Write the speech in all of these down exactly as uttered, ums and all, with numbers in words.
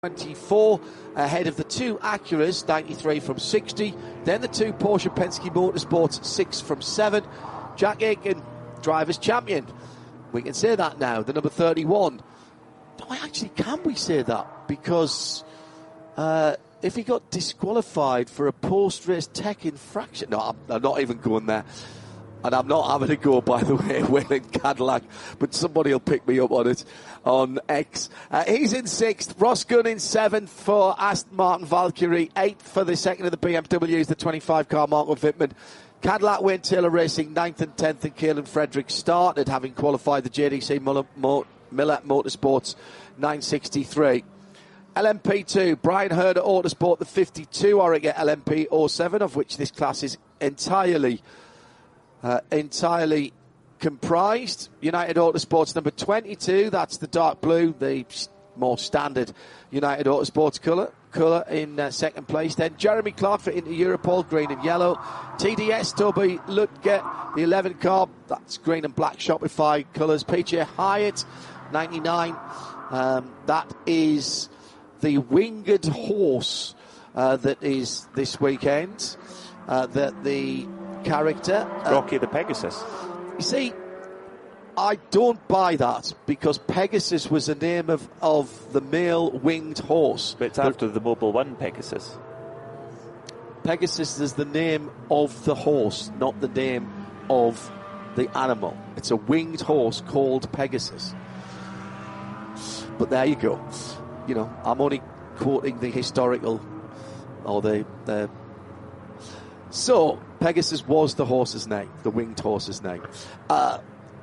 twenty-four ahead of the two Acuras, ninety-three from sixty, then the two Porsche Penske Motorsports, six from seven. Jack Aitken, drivers champion. We can say that now, the number thirty-one. No, actually, can we say that? Because uh, if he got disqualified for a post-race tech infraction, no, I'm, I'm not even going there. And I'm not having a go, by the way, Wayland Cadillac, but somebody will pick me up on it on X. Uh, he's in sixth. Ross Gunn in seventh for Aston Martin Valkyrie. Eighth for the second of the B M Ws, the twenty-five car Marco Wittmann. Cadillac Wayne Taylor Racing, ninth and tenth, and Caelan Frederick started, having qualified the J D C Miller, Mo, Miller Motorsports nine sixty-three. L M P two, Brian Herder Autosport, the fifty-two Oregon L M P oh seven, of which this class is entirely... Uh, entirely comprised. United Autosports number twenty-two, that's the dark blue, the more standard United Autosports colour colour in uh, second place. Then Jeremy Clark for Inter Europol, green and yellow. T D S Toby Lutke, the eleven car, that's green and black Shopify colours. P J Hyatt ninety-nine, um, that is the winged horse uh, that is this weekend, uh, that the character uh, Rocky the Pegasus. You see, I don't buy that, because Pegasus was the name of, of the male winged horse. But it's after the Mobil One Pegasus. Pegasus is the name of the horse, not the name of the animal. It's a winged horse called Pegasus. But there you go. You know, I'm only quoting the historical, or the... the So, Pegasus was the horse's name, the winged horse's name. Uh,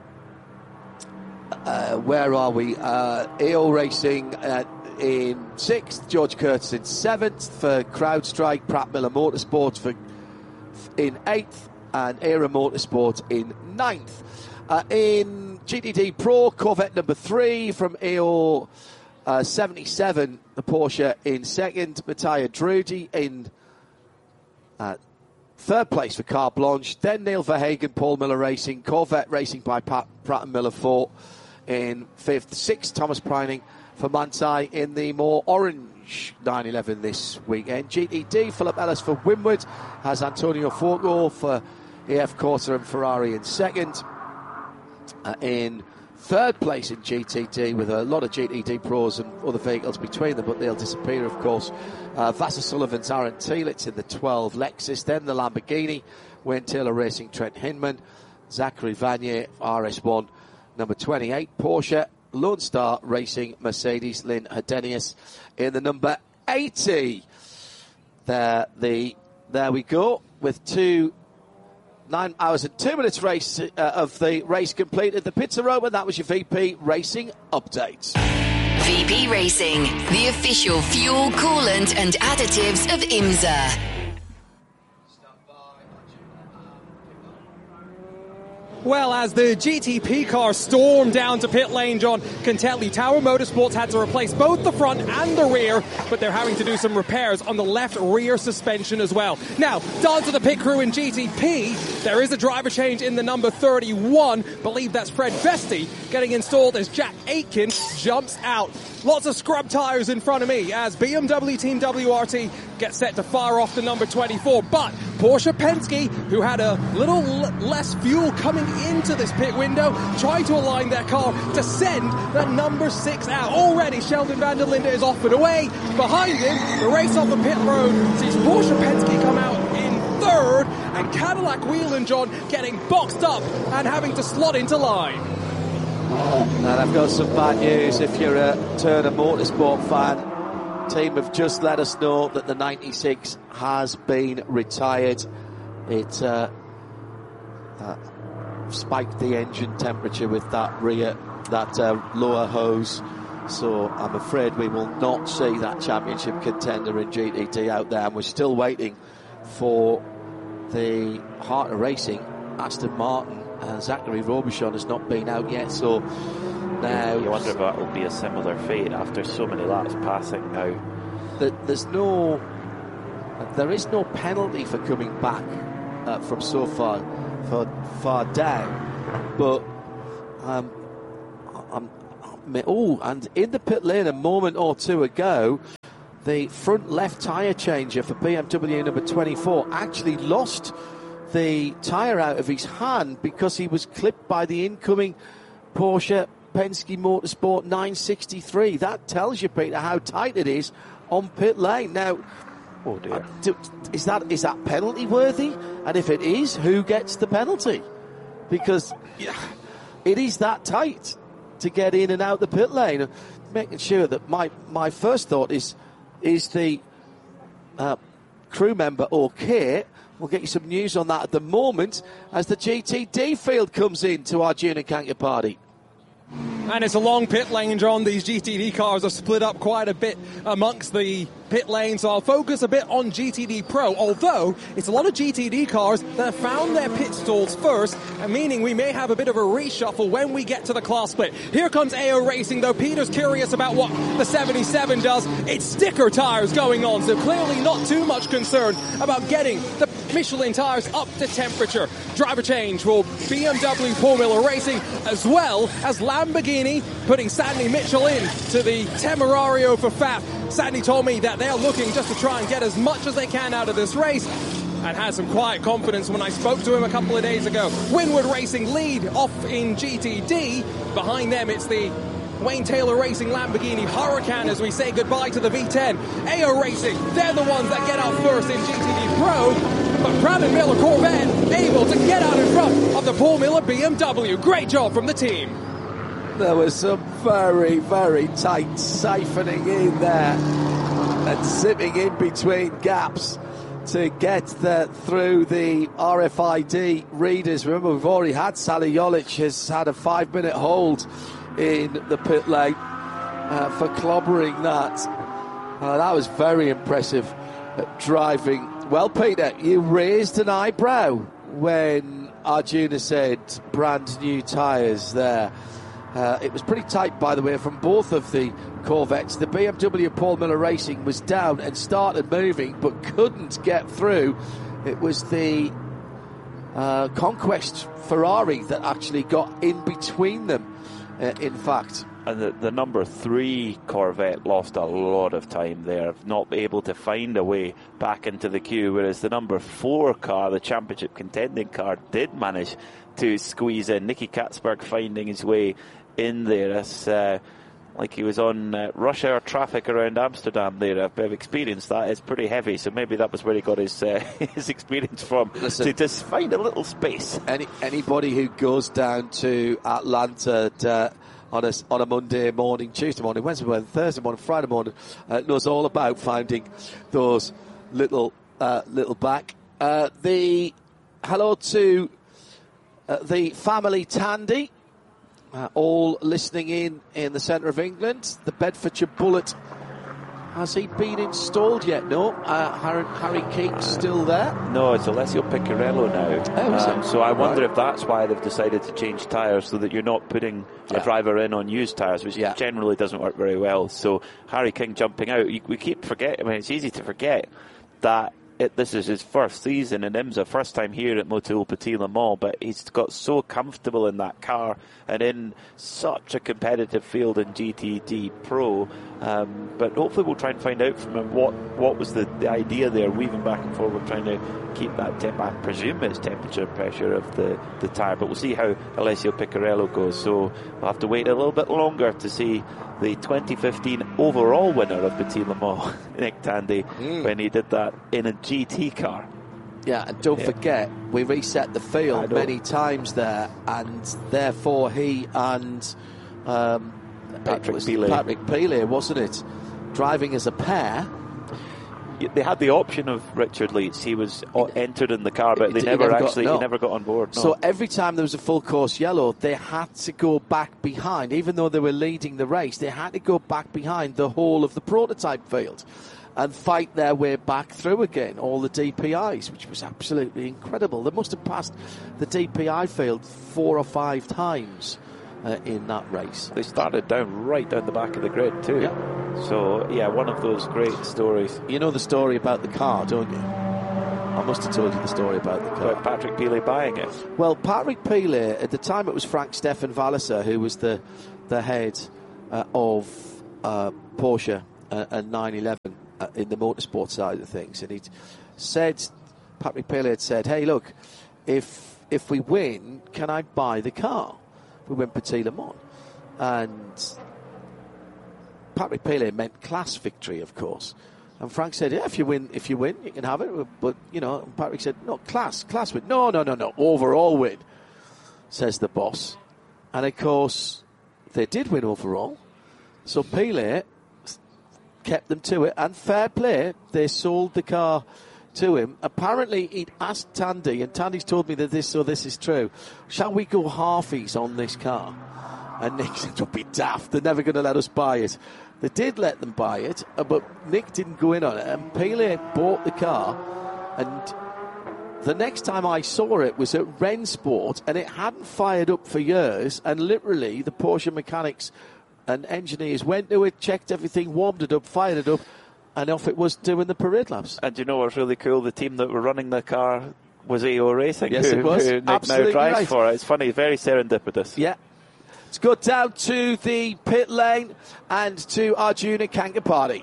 uh, where are we? Uh, A O Racing uh, in sixth, George Curtis in seventh for CrowdStrike, Pratt Miller Motorsports for in eighth, and Era Motorsport in ninth. Uh, in G T D Pro, Corvette number three from A O uh, seventy-seven, the Porsche in second, Matthias Drudy in uh, third place for Car Blanche, then Neil Verhagen, Paul Miller Racing, Corvette Racing by Pat, Pratt and Miller four in fifth, sixth, Thomas Preining for Manthey in the more orange nine eleven this weekend. G T D, Philip Ellis for Winward, has Antonio Fogo for A F Corsa and Ferrari in second. Uh, in third place in G T D, with a lot of G T D pros and other vehicles between them, but they'll disappear, of course. Uh, Vassar Sullivan's Aaron Telitz in the twelve Lexus, then the Lamborghini, Wayne Taylor Racing, Trent Hinman, Zachary Vanier, R S one, number twenty-eight, Porsche, Lone Star Racing, Mercedes, Lynn Hedenius in the number eighty. There, the, there we go, with two Nine hours and two minutes race uh, of the race completed. The pits are open. That was your V P Racing update. V P Racing, the official fuel, coolant and additives of IMSA. Well, as the G T P car stormed down to pit lane, John, Contelli Tower Motorsports had to replace both the front and the rear, but they're having to do some repairs on the left rear suspension as well. Now, down to the pit crew in G T P, there is a driver change in the number thirty-one. Believe that's Fred Vesti getting installed as Jack Aitken jumps out. Lots of scrub tyres in front of me as B M W Team W R T gets set to fire off the number twenty-four. But Porsche Penske, who had a little l- less fuel coming into this pit window, try to align their car to send that number six out. Already Sheldon van der Linde is off and away. Behind him, the race off the pit road sees Porsche Penske come out in third, and Cadillac Whelan John getting boxed up and having to slot into line. And I've got some bad news if you're a Turner Motorsport fan. Team have just let us know that the ninety-six has been retired. It uh, uh, spiked the engine temperature with that rear, that uh, lower hose. So I'm afraid we will not see that championship contender in G T T out there. And we're still waiting for the Heart of Racing, Aston Martin. Uh, Zachary Robichon has not been out yet, so now you wonder if that will be a similar fate after so many laps passing now. The, there's no, there is no penalty for coming back uh, from so far, far, far down, but um, I'm Oh, and in the pit lane a moment or two ago, the front left tyre changer for B M W number twenty-four actually lost the tyre out of his hand because he was clipped by the incoming Porsche Penske Motorsport nine sixty-three. That tells you, Peter, how tight it is on pit lane. Now, oh dear. Do, is that is that penalty worthy? And if it is, who gets the penalty? Because yeah, it is that tight to get in and out the pit lane. Making sure that my, my first thought is is the uh, crew member or kit. We'll get you some news on that at the moment as the G T D field comes in to Arjuna Kankapati. And it's a long pit lane, John. These G T D cars are split up quite a bit amongst the pit lanes, so I'll focus a bit on G T D Pro, although it's a lot of G T D cars that have found their pit stalls first, meaning we may have a bit of a reshuffle when we get to the class split. Here comes A O Racing, though. Peter's curious about what the seventy-seven does. It's sticker tires going on, so clearly not too much concern about getting the Michelin tires up to temperature. Driver change for B M W Paul Miller Racing, as well as Lamborghini putting Sandy Mitchell in to the Temerario for F A F. Sandy told me that they're looking just to try and get as much as they can out of this race, and had some quiet confidence when I spoke to him a couple of days ago. Winward Racing lead off in G T D. Behind them, it's the Wayne Taylor Racing Lamborghini Huracan as we say goodbye to the V ten. A O Racing, they're the ones that get out first in G T D Pro. But Brandon Miller Corvette able to get out in front of the Paul Miller B M W. Great job from the team. There was some very, very tight siphoning in there and zipping in between gaps to get the, through the R F I D readers. Remember, we've already had Sally Jolic has had a five-minute hold in the pit lane uh, for clobbering that. Uh, that was very impressive at driving. Well, Peter, you raised an eyebrow when Arjuna said brand new tyres there. Uh, it was pretty tight, by the way, from both of the Corvettes. The B M W Paul Miller Racing was down and started moving, but couldn't get through. It was the uh, Conquest Ferrari that actually got in between them, uh, in fact. And the, the number three Corvette lost a lot of time there, not able to find a way back into the queue, whereas the number four car, the championship contending car, did manage to squeeze in. Nicky Katzberg finding his way in there. It's uh, like he was on uh, rush hour traffic around Amsterdam there. I've experienced that. It's pretty heavy, so maybe that was where he got his uh, his experience from. Listen, to just find a little space. Any Anybody who goes down to Atlanta to, on a, on a Monday morning, Tuesday morning, Wednesday morning, Thursday morning, Friday morning, uh, knows all about finding those little uh, little back. Uh, the hello to uh, the family Tandy, uh, all listening in in the centre of England. The Bedfordshire Bullet, has he been installed yet? No. Uh, Harry, Harry Keane's still there. No, it's Alessio Piccarello now. Oh, is um, it? so I wonder Right. if that's why they've decided to change tyres, so that you're not putting Yeah. a driver in on used tyres, which Yeah. generally doesn't work very well. So Harry King jumping out, we keep forgetting, I mean, it's easy to forget that it, this is his first season in IMSA, first time here at Motul Petit Le Mans, but he's got so comfortable in that car and in such a competitive field in G T D Pro. Um, but hopefully we'll try and find out from him what, what was the, the idea there, weaving back and forward, trying to keep that temp, I presume it's temperature pressure of the, the tyre, but we'll see how Alessio Piccarello goes. So we'll have to wait a little bit longer to see the twenty fifteen overall winner of Petit Le Mans, Nick Tandy, mm. when he did that in a G T car. Yeah, and don't Yeah. forget, we reset the field many times there, and therefore he and um, Patrick was Pilet. Patrick Pilet, wasn't it? Driving as a pair. They had the option of Richard Leeds. He was entered in the car, but they He never, never got- actually, no. he never got on board. No. So every time there was a full course yellow, they had to go back behind, even though they were leading the race, they had to go back behind the whole of the prototype field and fight their way back through again, all the D P Is, which was absolutely incredible. They must have passed the D P I field four or five times uh, in that race. They started down right down the back of the grid too. Yeah. So yeah, one of those great stories. You know the story about the car, don't you? I must have told you the story about the car. About Patrick Pilet buying it. Well, Patrick Pilet, at the time it was Frank Stefan Walliser who was the the head uh, of uh, Porsche uh, and nine eleven uh, in the motorsport side of things, and he said, Patrick Pilet had said, "Hey, look, if if we win, can I buy the car? We win Petit Le Mans." And Patrick Pilet meant class victory, of course. And Frank said, "Yeah, if you win, if you win, you can have it." But you know, Patrick said, "No, class, class win. No, no, no, no, overall win," says the boss. And of course, they did win overall. So Pilet kept them to it, and fair play, they sold the car to him. Apparently, he'd asked Tandy, and Tandy's told me that this or this is true. Shall we go halfies on this car? And Nick said, "Don't be daft. They're never going to let us buy it." They did let them buy it, but Nick didn't go in on it. And Pilet bought the car, and the next time I saw it was at Rennsport, and it hadn't fired up for years. And literally, the Porsche mechanics and engineers went to it, checked everything, warmed it up, fired it up, and off it was doing the parade laps. And do you know what's really cool? The team that were running the car was A O Racing. Yes, who, it was. Who Nick Absolutely now drives right. for. It's funny, very serendipitous. Yeah. Let's go down to the pit lane and to Arjuna Kankapati.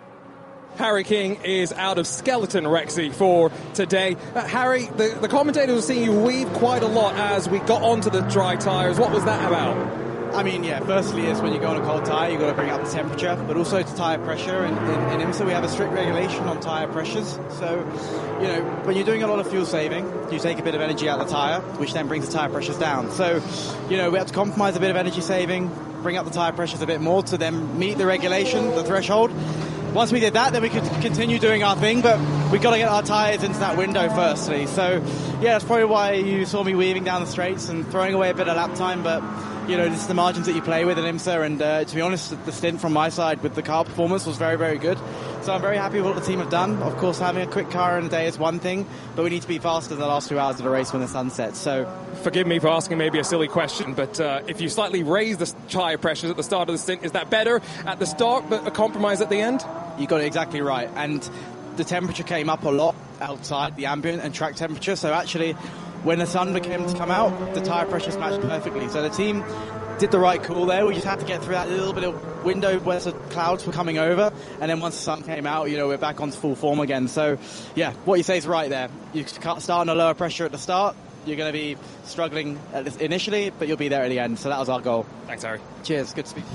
Harry King is out of skeleton Rexy for today. Uh, Harry, the, the commentators were seeing you weave quite a lot as we got onto the dry tyres. What was that about? I mean, yeah, firstly is when you go on a cold tyre, you've got to bring up the temperature, but also to tyre pressure. In, in, in IMSA, we have a strict regulation on tyre pressures. So, you know, when you're doing a lot of fuel saving, you take a bit of energy out of the tyre, which then brings the tyre pressures down. So, you know, we have to compromise a bit of energy saving, bring up the tyre pressures a bit more to then meet the regulation, the threshold. Once we did that, then we could continue doing our thing, but we've got to get our tyres into that window firstly. So, yeah, that's probably why you saw me weaving down the straights and throwing away a bit of lap time, but you know, this is the margins that you play with in IMSA, and uh, to be honest, the stint from my side with the car performance was very, very good. So I'm very happy with what the team have done. Of course, having a quick car in a day is one thing, but we need to be faster than the last two hours of the race when the sun sets. So, forgive me for asking maybe a silly question, but uh, if you slightly raise the tyre pressures at the start of the stint, is that better at the start, but a compromise at the end? You got it exactly right, and the temperature came up a lot outside the ambient and track temperature. So actually, when the sun began to come out, the tyre pressures matched perfectly. So the team did the right call there. We just had to get through that little bit of window where the clouds were coming over, and then once the sun came out, you know, we're back onto full form again. So, yeah, what you say is right there. You can't start on a lower pressure at the start. You're going to be struggling at this initially, but you'll be there at the end. So that was our goal. Thanks, Harry. Cheers. Good to speak.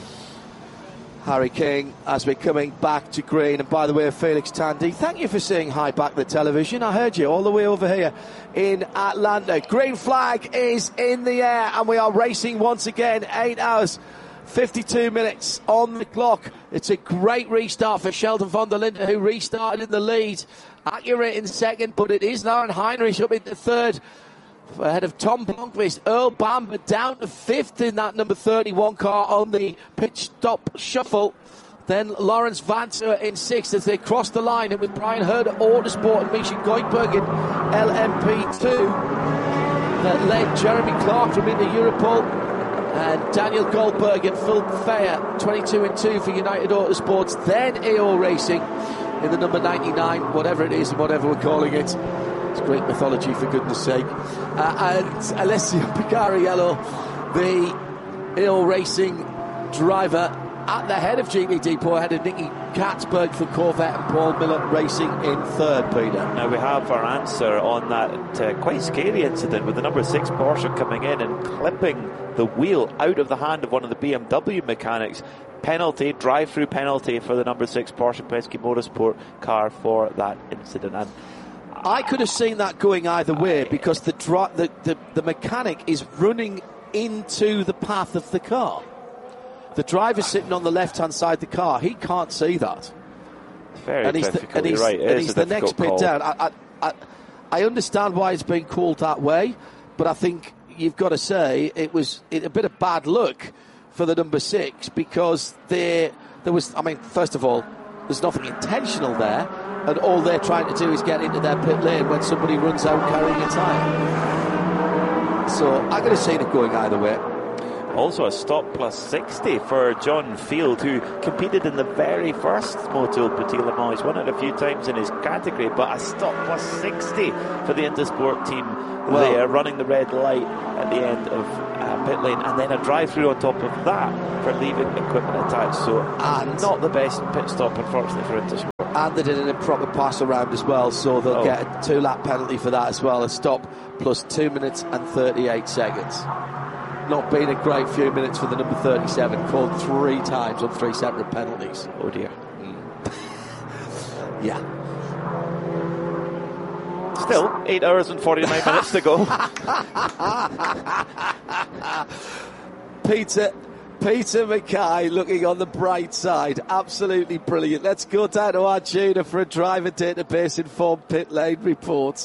Harry King, as we're coming back to green. And by the way, Felix Tandy, thank you for saying hi back to the television. I heard you all the way over here in Atlanta. Green flag is in the air, and we are racing once again. Eight hours, fifty-two minutes on the clock. It's a great restart for Sheldon van der Linde, who restarted in the lead. Accurate in second, but it is Lauren Heinrich up into third, ahead of Tom Blomqvist. Earl Bamber down to fifth in that number thirty-one car on the pitch stop shuffle. Then Lawrence Vance in sixth as they cross the line. It was Brian Hurd at Autosport and Misha Goldberg in L M P two that led Jeremy Clark from into Europol, and Daniel Goldberg and Phil Thayer, twenty-two and two for United Autosports. Then A O Racing in the number ninety-nine, whatever it is and whatever we're calling it. It's great mythology, for goodness sake. Uh, and Alessio Picariello, the A O Racing driver, at the head of G T Depot, ahead of Nicky Katzberg for Corvette and Paul Miller Racing in third, Peter. Now we have our answer on that uh, quite scary incident with the number six Porsche coming in and clipping the wheel out of the hand of one of the B M W mechanics. Penalty, drive-through penalty for the number six Porsche Penske Motorsport car for that incident. And I could have seen that going either way, because the, dri- the, the the mechanic is running into the path of the car. The driver's sitting on the left-hand side of the car. He can't see that. Very and he's difficult. The, and he's, You're right. It and is he's a the next difficult pit call. down. I, I, I, I understand why it's been called that way, but I think you've got to say it was it, a bit of bad luck for the number six, because there there was. I mean, first of all, there's nothing intentional there, and all they're trying to do is get into their pit lane when somebody runs out carrying a tyre. So I could have seen it going either way. Also a stop plus sixty for John Field, who competed in the very first Motul Petit Le Mans. He's won it a few times in his category, but a stop plus sixty for the Intersport team. Well, they are running the red light at the end of uh, pit lane, and then a drive-through on top of that for leaving equipment attached. So, and not the best pit stop, unfortunately, for Intersport. And they did an improper pass around as well, so they'll oh. get a two-lap penalty for that as well. A stop plus two minutes and thirty-eight seconds. Not been a great few minutes for the number thirty-seven, called three times on three separate penalties. Oh dear. Mm. yeah. Still, eight hours and forty-nine minutes to go. Peter Peter Mackay looking on the bright side. Absolutely brilliant. Let's go down to Arjuna for a driver database informed pit lane report.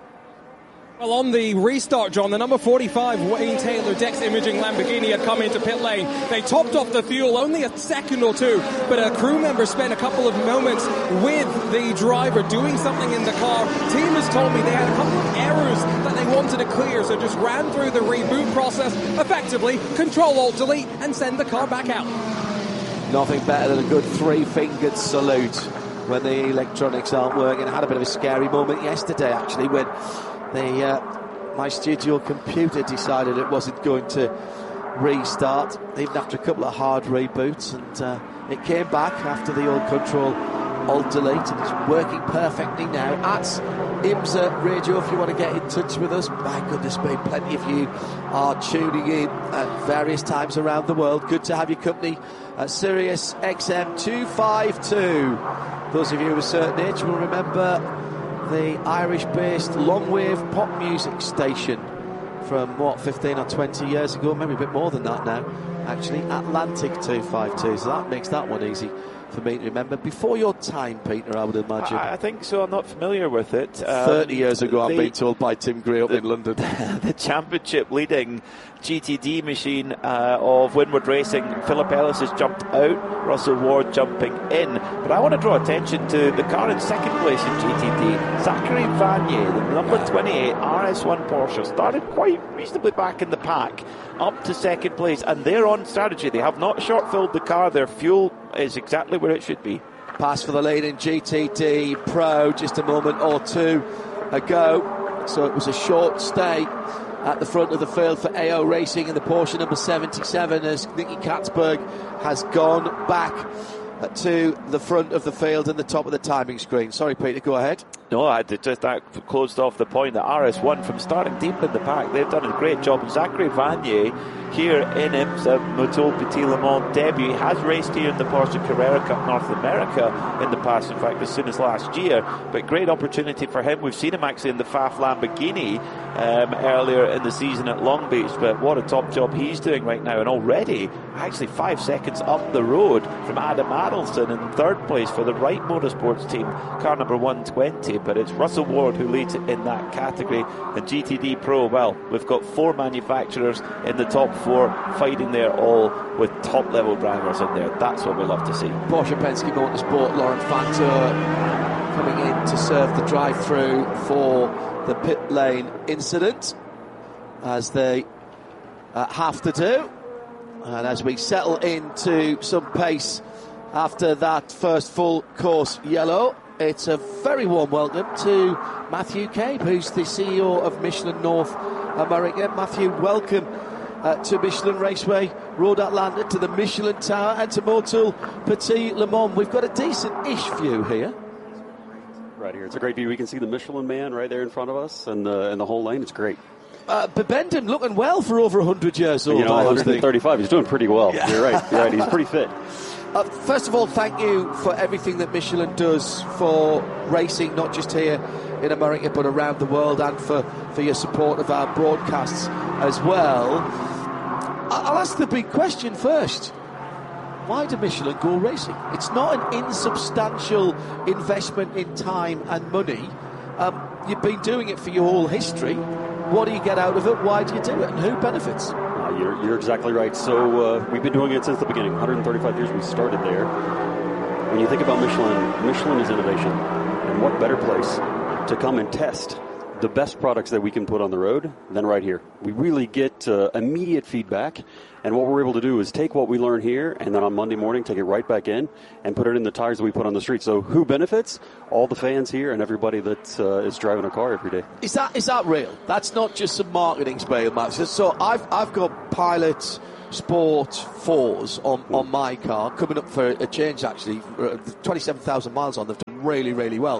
Well, on the restart, John, the number forty-five Wayne Taylor Dex Imaging Lamborghini had come into pit lane. They topped off the fuel only a second or two, but a crew member spent a couple of moments with the driver doing something in the car. Team has told me they had a couple of errors that they wanted to clear, so just ran through the reboot process, effectively Control-Alt-Delete and send the car back out. Nothing better than a good three-fingered salute when the electronics aren't working. I had a bit of a scary moment yesterday, actually, when The, uh, my studio computer decided it wasn't going to restart, even after a couple of hard reboots, and uh, it came back after the old Control Alt Delete, and it's working perfectly now. At IMSA Radio, if you want to get in touch with us. My goodness me, plenty of you are tuning in at various times around the world. Good to have your company at Sirius X M two fifty-two. Those of you of a certain age will remember the Irish-based long-wave pop music station from, what, fifteen or twenty years ago, maybe a bit more than that now, actually, Atlantic two fifty-two, so that makes that one easy for me to remember. Before your time, Peter, I would imagine. I, I think so, I'm not familiar with it. Um, thirty years ago, I'm the, being told by Tim Gray up the, in London. The championship leading G T D machine uh, of Windward Racing, Philip Ellis has jumped out, Russell Ward jumping in. But I want to draw attention to the car in second place in G T D, Zachary Vanier, the number twenty-eight R S one Porsche, started quite reasonably back in the pack, up to second place, and they're on strategy. They have not short-filled the car, their fuel is exactly where it should be. Pass for the lead in G T D Pro just a moment or two ago, so it was a short stay at the front of the field for A O Racing and the Porsche number seventy-seven, as Nicky Katzberg has gone back to the front of the field and the top of the timing screen. Sorry, Peter, go ahead. No, I did just that closed off the point that R S one, from starting deep in the pack, they've done a great job. Zachary Vanier here in IMSA Motul Petit Le Mans debut. He has raced here in the Porsche Carrera Cup North America in the past, in fact, as soon as last year. But great opportunity for him. We've seen him actually in the F A F Lamborghini um, earlier in the season at Long Beach. But what a top job he's doing right now. And already, actually five seconds up the road from Adam Adelson in third place for the Wright Motorsports team, car number one twenty. But it's Russell Ward who leads in that category. And G T D Pro, well, we've got four manufacturers in the top four fighting there, all with top level drivers in there. That's what we love to see. Porsche Penske Motorsport, Laurent Fantour coming in to serve the drive-through for the pit lane incident, as they uh, have to do. And as we settle into some pace after that first full course yellow, it's a very warm welcome to Matthew Cabe, who's the C E O of Michelin North America. Matthew, welcome uh, to Michelin Raceway, Road Atlanta, to the Michelin Tower, and to Motul Petit Le Mans. We've got a decent-ish view here. Right here. It's a great view. We can see the Michelin Man right there in front of us, and the, and the whole lane. It's great. Uh, Bibendum looking well for over one hundred years old. You know, one thirty-five. He's doing pretty well. Yeah. You're right. You're right. He's pretty fit. Uh, first of all, thank you for everything that Michelin does for racing, not just here in America, but around the world, and for, for your support of our broadcasts as well. I'll ask the big question first. Why do Michelin go racing? It's not an insubstantial investment in time and money. Um, you've been doing it for your whole history. What do you get out of it? Why do you do it? And who benefits? Uh, you're, you're exactly right. So uh, we've been doing it since the beginning. one thirty-five years we started there. When you think about Michelin, Michelin is innovation. And what better place to come and test the best products that we can put on the road than right here. We really get uh, immediate feedback, and what we're able to do is take what we learn here, and then on Monday morning take it right back in and put it in the tires that we put on the street. So who benefits? All the fans here and everybody that uh, is driving a car every day. Is that is that real? That's not just some marketing spiel, Max. So I've I've got Pilot Sport fours on, mm. on my car, coming up for a change actually, twenty-seven thousand miles on. They've done really, really well.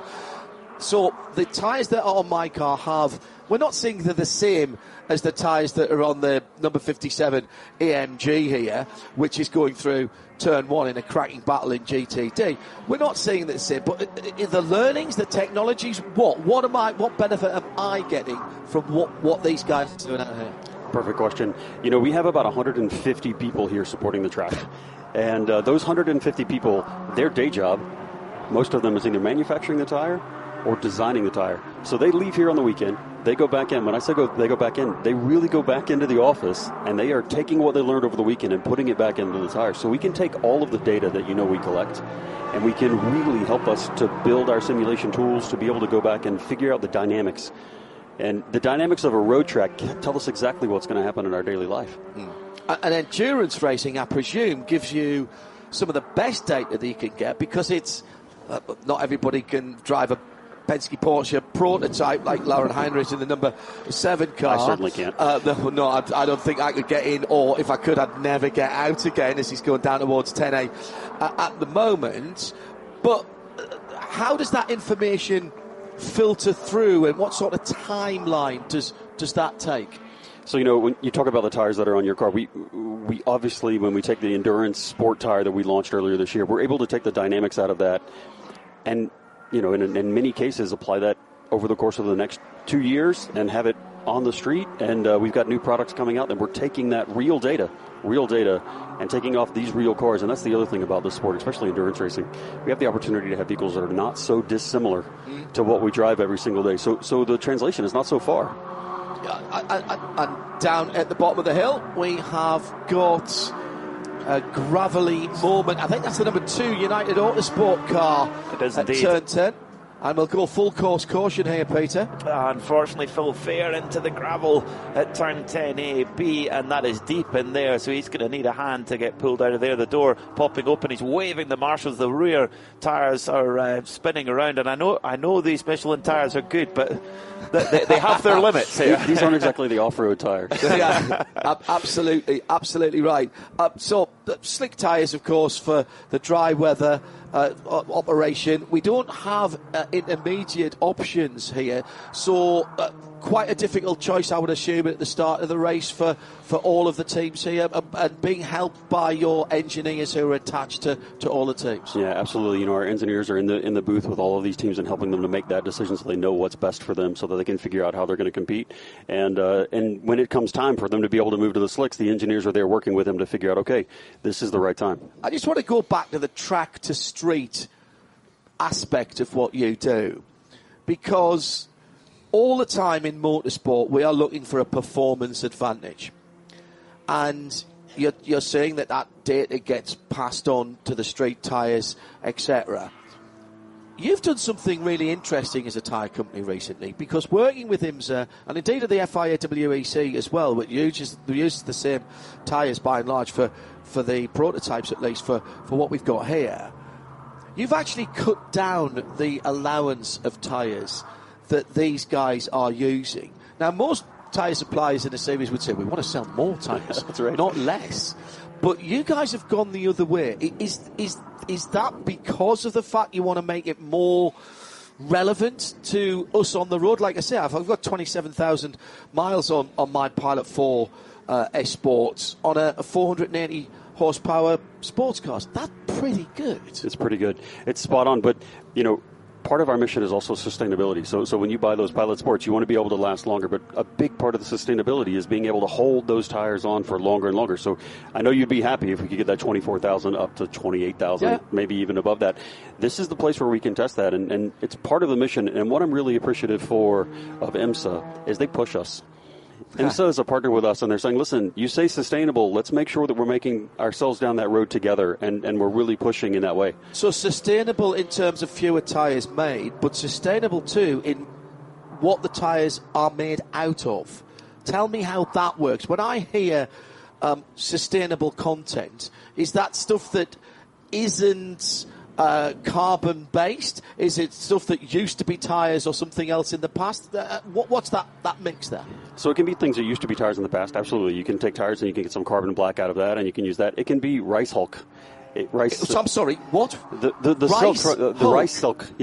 So the tyres that are on my car have, we're not saying they're the same as the tyres that are on the number fifty-seven A M G here, which is going through turn one in a cracking battle in G T D. We're not saying the same, but the learnings, the technologies, what? What am I, what benefit am I getting from what, what these guys are doing out here? Perfect question. You know, we have about one hundred fifty people here supporting the track. And uh, those one hundred fifty people, their day job, most of them is either manufacturing the tire or designing the tire. So they leave here on the weekend. They go back in. When I say go, they go back in, they really go back into the office, and they are taking what they learned over the weekend and putting it back into the tire. So we can take all of the data that you know we collect, and we can really help us to build our simulation tools to be able to go back and figure out the dynamics. And the dynamics of a road track tell us exactly what's going to happen in our daily life. Mm. And endurance racing, I presume, gives you some of the best data that you can get, because it's uh, not everybody can drive a Penske Porsche prototype like Lauren Heinrich in the number seven car. I certainly can't. Uh, no, no I, I don't think I could get in, or if I could, I'd never get out again as he's going down towards ten A uh, at the moment. But uh, how does that information filter through, and what sort of timeline does does that take? So, you know, when you talk about the tires that are on your car, we we obviously, when we take the endurance sport tire that we launched earlier this year, we're able to take the dynamics out of that and, you know, in, in many cases, apply that over the course of the next two years and have it on the street. And uh, we've got new products coming out, and we're taking that real data, real data, and taking off these real cars. And that's the other thing about this sport, especially endurance racing. We have the opportunity to have vehicles that are not so dissimilar mm. to what we drive every single day. So, so the translation is not so far. And down at the bottom of the hill, we have got a gravelly moment. I think that's the number two United Autosport car it is at indeed. turn ten. And we'll go full course caution here, Peter. Uh, unfortunately, Phil Fair into the gravel at turn ten A B, and that is deep in there, so he's going to need a hand to get pulled out of there. The door popping open, he's waving the marshals. The rear tyres are uh, spinning around, and I know I know these Michelin tyres are good, but they, they have their limits here. These aren't exactly the off-road tyres. Yeah, absolutely, absolutely right. Uh, so, uh, slick tyres, of course, for the dry weather Uh, operation. We don't have uh, intermediate options here, so uh, quite a difficult choice, I would assume, at the start of the race for, for all of the teams here, and, and being helped by your engineers who are attached to, to all the teams. Yeah, absolutely. You know, our engineers are in the in the booth with all of these teams and helping them to make that decision, so they know what's best for them, so that they can figure out how they're going to compete. And uh, and when it comes time for them to be able to move to the slicks, the engineers are there working with them to figure out, okay, this is the right time. I just want to go back to the track to street aspect of what you do, because all the time in motorsport we are looking for a performance advantage, and you're, you're saying that that data gets passed on to the street tyres, et cetera. You've done something really interesting as a tyre company recently, because working with IMSA, and indeed at the F I A W E C as well, but uses, uses the same tyres by and large for, for the prototypes, at least for, for what we've got here, you've actually cut down the allowance of tyres that these guys are using. Now, most tyre suppliers in the series would say, we want to sell more tyres, That's right. not less. But you guys have gone the other way. Is, is, is that because of the fact you want to make it more relevant to us on the road? Like I say, I've, I've got twenty-seven thousand miles on, on my Pilot four uh, S-Sports on a, a four hundred eighty horsepower sports car. That's pretty good. It's pretty good. It's spot on. But, you know, part of our mission is also sustainability. So so when you buy those Pilot Sports, you want to be able to last longer. But a big part of the sustainability is being able to hold those tires on for longer and longer. So I know you'd be happy if we could get that twenty-four thousand up to twenty-eight thousand, yeah. maybe even above that. This is the place where we can test that. And, and it's part of the mission. And what I'm really appreciative for of IMSA is they push us. IMSA is a partner with us, and they're saying, listen, you say sustainable, let's make sure that we're making ourselves down that road together, and, and we're really pushing in that way. So sustainable in terms of fewer tyres made, but sustainable too in what the tyres are made out of. Tell me how that works. When I hear um, sustainable content, is that stuff that isn't uh, carbon-based? Is it stuff that used to be tyres or something else in the past? Uh, what, what's that, that mix there? So it can be things that used to be tires in the past, absolutely. You can take tires and you can get some carbon black out of that, and you can use that. It can be rice hulk. It, rice. So I'm sorry, what? The, the, the rice silk, the, the hulk? rice silk.